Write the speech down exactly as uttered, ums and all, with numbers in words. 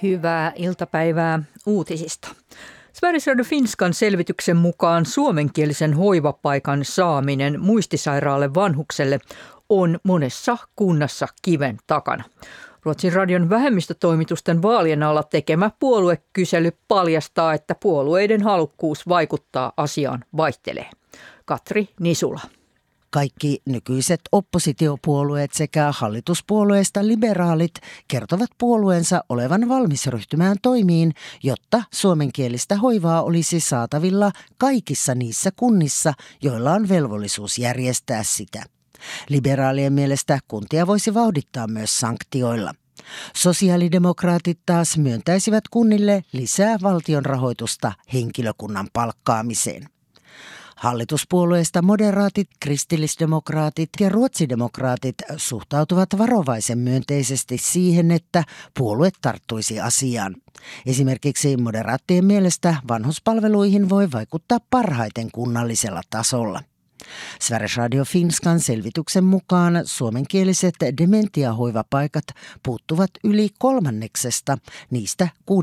Hyvää iltapäivää uutisista. Sveriges Radio Finskan selvityksen mukaan suomenkielisen hoivapaikan saaminen muistisairaalle vanhukselle on monessa kunnassa kiven takana. Ruotsin radion vähemmistötoimitusten vaalien alla tekemä puoluekysely paljastaa, että puolueiden halukkuus vaikuttaa asiaan vaihtelee. Katri Nisula. Kaikki nykyiset oppositiopuolueet sekä hallituspuolueesta liberaalit kertovat puolueensa olevan valmis ryhtymään toimiin, jotta suomenkielistä hoivaa olisi saatavilla kaikissa niissä kunnissa, joilla on velvollisuus järjestää sitä. Liberaalien mielestä kuntia voisi vauhdittaa myös sanktioilla. Sosiaalidemokraatit taas myöntäisivät kunnille lisää valtion rahoitusta henkilökunnan palkkaamiseen. Hallituspuolueista moderaatit, kristillisdemokraatit ja ruotsidemokraatit suhtautuvat varovaisen myönteisesti siihen, että puolue tarttuisi asiaan. Esimerkiksi moderaattien mielestä vanhuspalveluihin voi vaikuttaa parhaiten kunnallisella tasolla. Sveriges Radio Finskan selvityksen mukaan suomenkieliset dementiahoivapaikat puuttuvat yli kolmanneksesta niistä